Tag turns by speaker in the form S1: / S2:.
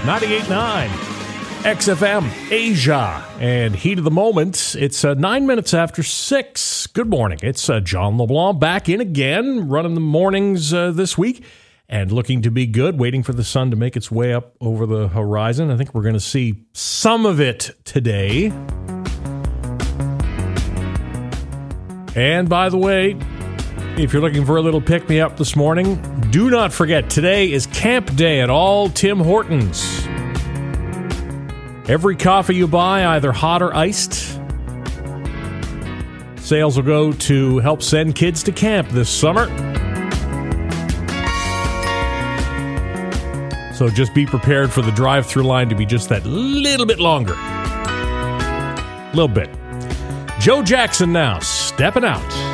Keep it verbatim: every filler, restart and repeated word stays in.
S1: ninety-eight point nine X F M Asia. And heat of the moment, it's uh, nine minutes after six. Good morning. It's uh, John LeBlanc back in again, running the mornings uh, this week and looking to be good, waiting for the sun to make its way up over the horizon. I think we're going to see some of it today. And by the way, if you're looking for a little pick-me-up this morning, do not forget, today is camp day at all Tim Hortons. Every coffee you buy, either hot or iced, sales will go to help send kids to camp this summer. So just be prepared for the drive-through line to be just that little bit longer. Little bit. Joe Jackson now, stepping out.